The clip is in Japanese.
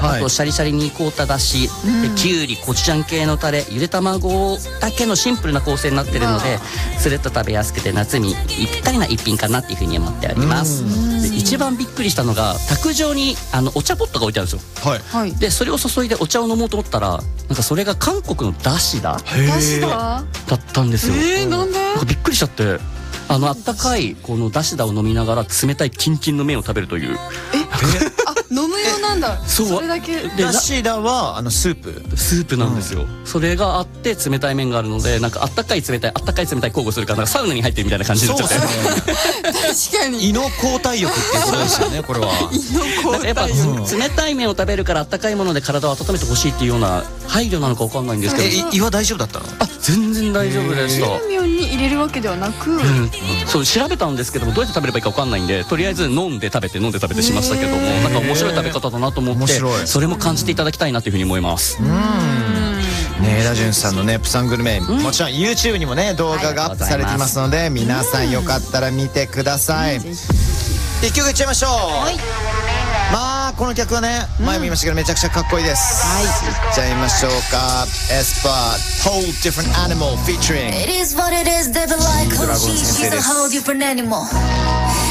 あとシャリシャリに凍っただし、できゅうりコチュジャン系のタレ、ゆで卵だけのシンプルな構成になってるので、スルッと食べやすくて夏にぴったりな一品かなっていうふうに思っております。で一番びっくりしたのが卓上にお茶ポットが置いてあるんですよ。 はい。 でそれを注いでお茶を飲もうと思ったら、なんかそれが韓国のだしだったんですよ。 なんで？ なんかびっくりしちゃって、あったかいこのだしだを飲みながら冷たいキンキンの麺を食べるという。 飲む用なんだ。 そう、 それだけ。 でだしだはスープなんですよ。それがあって冷たい麺があるので、なんかあったかい冷たい交互するからなんかサウナに入ってるみたいな感じになっちゃって。 確かに胃の交代欲っていうことですよね、これは。 なんかやっぱ冷たい麺を食べるからあったかいもので体を温めてほしいっていうような配慮なのかわかんないんですけど。 胃は大丈夫だったの？ 全然大丈夫でした。 麺に入れるわけではなく、 そう調べたんですけども、どうやって食べればいいかわかんないんで、とりあえず飲んで食べてしましたけども、なんか面白い食べ方だなと思って、それも感じていただきたいなというふうに思います。 ね、ラジュンさんのねプサングルメ、もちろん YouTube にもね動画がアップされてますので、皆さんよかったら見てください。一曲いっちゃいましょう。まあこの曲はね、前も言いましたけどめちゃくちゃかっこいいです。いっちゃいましょうか。エスパー Whole Different Animal featuring ドラゴン先生です。